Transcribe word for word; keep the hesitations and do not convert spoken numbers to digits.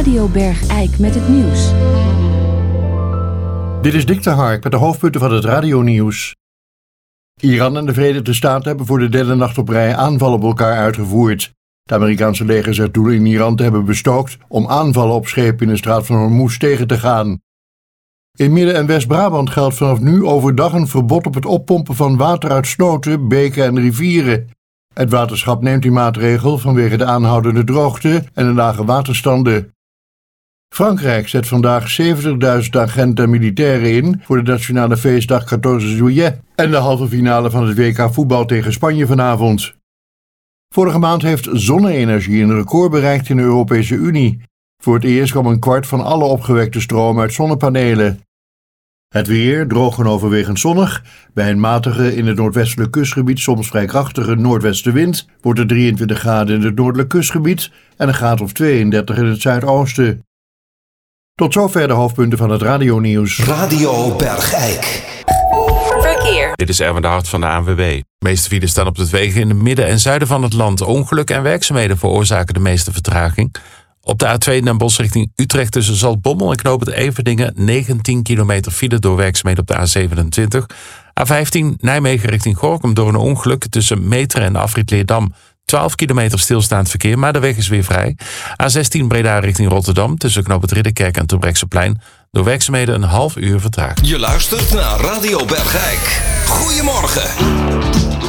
Radio Bergijk met het nieuws. Dit is Dick de Hark met de hoofdpunten van het radionieuws. Iran en de Verenigde Staten hebben voor de derde nacht op rij aanvallen op elkaar uitgevoerd. Het Amerikaanse leger zegt doelen in Iran te hebben bestookt om aanvallen op schepen in de straat van Hormuz tegen te gaan. In Midden- en West-Brabant geldt vanaf nu overdag een verbod op het oppompen van water uit sloten, beken en rivieren. Het waterschap neemt die maatregel vanwege de aanhoudende droogte en de lage waterstanden. Frankrijk zet vandaag zeventigduizend agenten en militairen in voor de nationale feestdag veertien juillet en de halve finale van het W K voetbal tegen Spanje vanavond. Vorige maand heeft zonne-energie een record bereikt in de Europese Unie. Voor het eerst kwam een kwart van alle opgewekte stroom uit zonnepanelen. Het weer, droog en overwegend zonnig. Bij een matige in het noordwestelijk kustgebied soms vrij krachtige noordwestenwind wordt het drieëntwintig graden in het noordelijk kustgebied en een graad of tweeëndertig in het zuidoosten. Tot zover de hoofdpunten van het radionieuws. Radio Bergijk. Verkeer. Dit is Erwin de Hart van de A N W B. De meeste files staan op de wegen in het midden en zuiden van het land. Ongelukken en werkzaamheden veroorzaken de meeste vertraging. Op de A twee Den Bosch richting Utrecht tussen Zaltbommel en Knoop het Everdingen negentien kilometer file door werkzaamheden op de A zevenentwintig. A vijftien Nijmegen richting Gorinchem door een ongeluk tussen Meteren en de afrit Leerdam. twaalf kilometer stilstaand verkeer, maar de weg is weer vrij. A zestien Breda richting Rotterdam tussen Knoop het Ridderkerk en Terbrechtseplein. Door werkzaamheden een half uur vertraging. Je luistert naar Radio Bergijk. Goedemorgen.